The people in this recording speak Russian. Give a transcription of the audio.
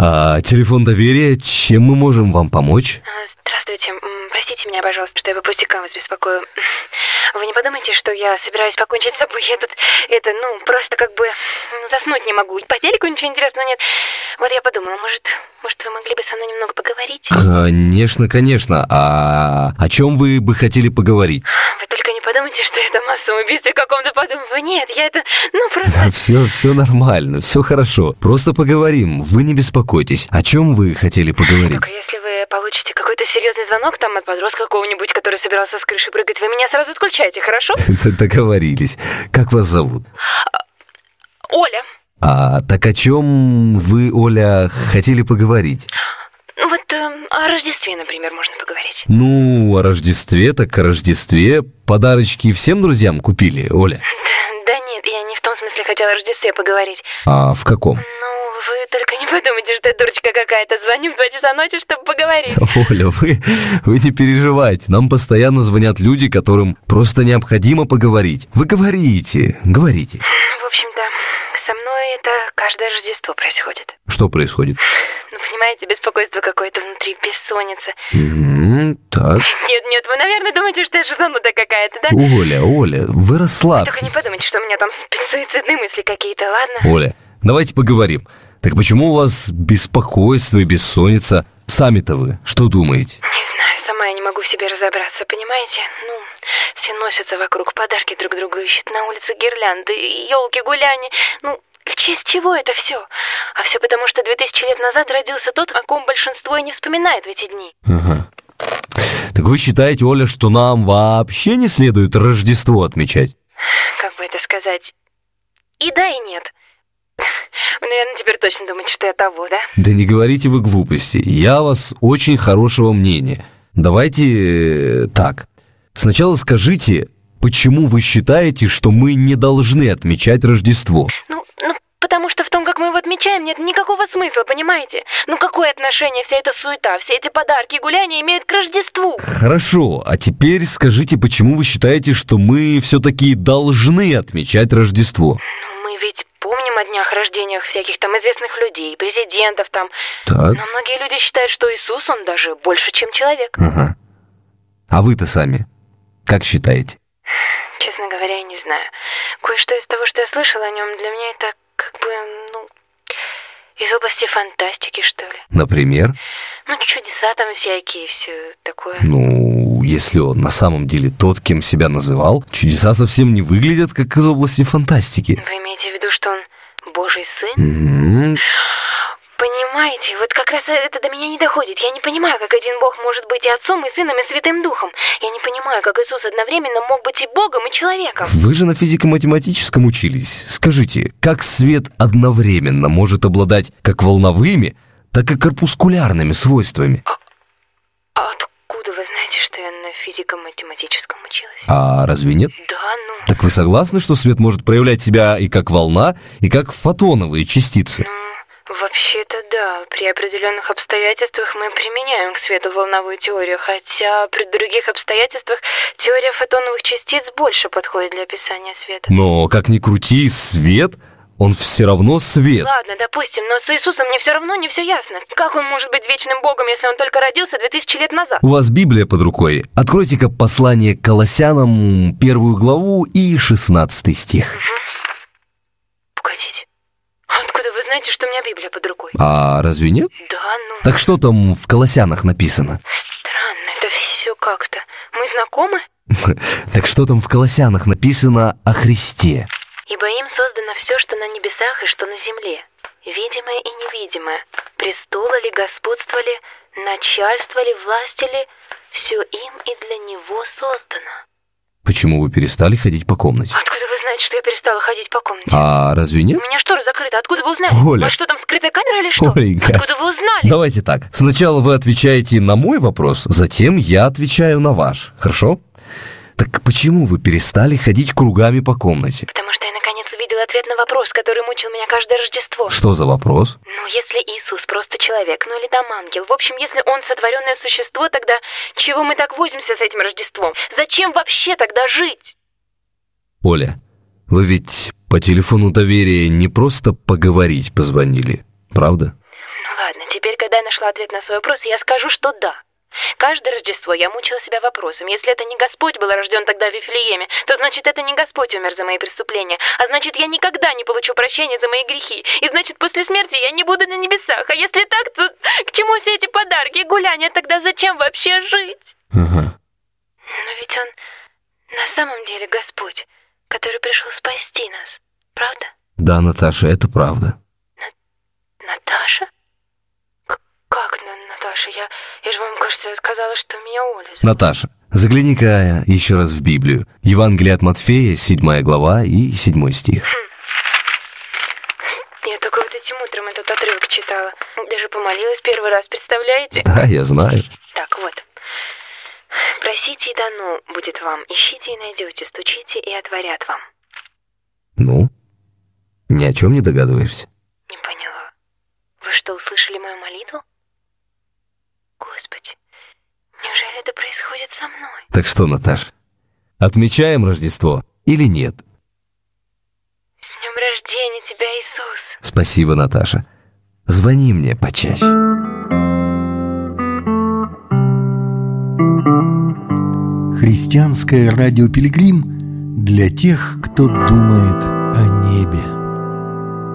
телефон доверия, чем мы можем вам помочь? Здравствуйте. Простите меня, пожалуйста, что я по пустякам вас беспокою. Вы не подумайте, что я собираюсь покончить с собой. Я тут, просто заснуть не могу. По телеку ничего интересного нет. Вот я подумала, может вы могли бы со мной немного поговорить? Конечно. А о чем вы бы хотели поговорить? Вы только не подумайте, что это массовое убийство каком-то подумываю. Нет, я это, просто... Да, все нормально, все хорошо. Просто поговорим, вы не беспокойтесь. О чем вы хотели поговорить? Только если вы получите какой-то серьезный звонок там от подростка какого-нибудь, который собирался с крыши прыгать, вы меня сразу отключаете, хорошо? Договорились. Как вас зовут? Оля. Так о чем вы, Оля, хотели поговорить? О Рождестве, например, можно поговорить. О Рождестве, так о Рождестве. Подарочки всем друзьям купили, Оля? Да нет, я не в том смысле хотела о Рождестве поговорить. А в каком? Вы только не подумайте, что я дурочка какая-то. Звоню в 2 часа ночи, чтобы поговорить. Оля, вы не переживайте. Нам постоянно звонят люди, которым просто необходимо поговорить. Вы говорите. В общем-то, со мной это каждое Рождество происходит. Что происходит? Понимаете, беспокойство какое-то внутри, бессонница. Так. Нет, вы, наверное, думаете, что я шизанутая какая-то, да? Оля, вы расслабьтесь. Только не подумайте, что у меня там суицидные мысли какие-то, ладно? Оля, давайте поговорим. Так почему у вас беспокойство и бессонница? Сами-то вы что думаете? Не знаю, сама я не могу в себе разобраться, понимаете? Все носятся вокруг, подарки друг другу ищут, на улице гирлянды, елки, гуляния. В честь чего это все? А все потому, что 2000 лет назад родился тот, о ком большинство и не вспоминает в эти дни. Ага. Так вы считаете, Оля, что нам вообще не следует Рождество отмечать? Как бы это сказать? И да, и нет. Вы, наверное, теперь точно думаете, что я того, да? Да не говорите вы глупости. Я о вас очень хорошего мнения. Давайте так. Сначала скажите, почему вы считаете, что мы не должны отмечать Рождество? Потому что в том, как мы его отмечаем, нет никакого смысла, понимаете? Какое отношение вся эта суета, все эти подарки и гуляния имеют к Рождеству? Хорошо, а теперь скажите, почему вы считаете, что мы все-таки должны отмечать Рождество? Мы ведь помним о днях рождениях всяких там известных людей, президентов там. Так. Но многие люди считают, что Иисус, он даже больше, чем человек. Ага. А вы-то сами как считаете? Честно говоря, я не знаю. Кое-что из того, что я слышала о нем, для меня это из области фантастики, что ли. Например? Чудеса там всякие, все такое. Если он на самом деле тот, кем себя называл, чудеса совсем не выглядят, как из области фантастики. Вы имеете в виду, что он Божий сын? Понимаете, вот как раз это до меня не доходит. Я не понимаю, как один Бог может быть и Отцом, и Сыном, и Святым Духом. Я не понимаю, как Иисус одновременно мог быть и Богом, и человеком. Вы же на физико-математическом учились. Скажите, как свет одновременно может обладать как волновыми, так и корпускулярными свойствами? Откуда вы знаете, что я на физико-математическом училась? А разве нет? Да, Так вы согласны, что свет может проявлять себя и как волна, и как фотоновые частицы? Вообще-то да, при определенных обстоятельствах мы применяем к свету волновую теорию, хотя при других обстоятельствах теория фотоновых частиц больше подходит для описания света. Но как ни крути, свет, он все равно свет. Ладно, допустим, но с Иисусом мне все равно не все ясно. Как он может быть вечным Богом, если он только родился 2000 лет назад? У вас Библия под рукой. Откройте-ка послание к Колоссянам, 1 главу и 16 стих. Погодите. Откуда вы знаете, что у меня Библия под рукой? А разве нет? Да, Так что там в Колоссянах написано? Странно, это все как-то. Мы знакомы? Так что там в Колоссянах написано о Христе? Ибо им создано все, что на небесах и что на земле, видимое и невидимое, престолы ли, господство ли, начальство ли, власти ли, все им и для него создано. Почему вы перестали ходить по комнате? Откуда вы знаете, что я перестала ходить по комнате? А разве нет? У меня штора закрыта, откуда вы узнали? Оля. У вас что, там скрытая камера или что? Оленька. Откуда вы узнали? Давайте так, сначала вы отвечаете на мой вопрос, затем я отвечаю на ваш, хорошо? Так почему вы перестали ходить кругами по комнате? Потому что я наконец увидела ответ на вопрос, который мучил меня каждое Рождество. Что за вопрос? Если Иисус просто человек, или там ангел, в общем, если он сотворенное существо, тогда чего мы так возимся с этим Рождеством? Зачем вообще тогда жить? Оля, вы ведь по телефону доверия не просто поговорить позвонили, правда? Ладно, теперь, когда я нашла ответ на свой вопрос, я скажу, что да. Каждое Рождество я мучила себя вопросом: если это не Господь был рожден тогда в Вифлееме, то значит это не Господь умер за мои преступления, а значит я никогда не получу прощения за мои грехи, и значит после смерти я не буду на небесах. А если так, то к чему все эти подарки и гуляния? Тогда зачем вообще жить? Ага. Но ведь он на самом деле Господь, который пришел спасти нас, правда? Да, Наташа, это правда. Наташа? Как Наташа? Я же вам, кажется, сказала, что меня Оля зовут. Наташа, загляни-ка еще раз в Библию. Евангелие от Матфея, 7 глава и 7 стих. Я только вот этим утром этот отрывок читала. Даже помолилась первый раз, представляете? Да, я знаю. Так вот. Просите, и дано будет вам. Ищите и найдете, стучите и отворят вам. Ну, ни о чем не догадываешься? Не поняла. Вы что, услышали мою молитву? Господи, неужели это происходит со мной? Так что, Наташа, отмечаем Рождество или нет? С днем рождения тебя, Иисус! Спасибо, Наташа. Звони мне почаще. Христианское радио «Пилигрим» для тех, кто думает о небе.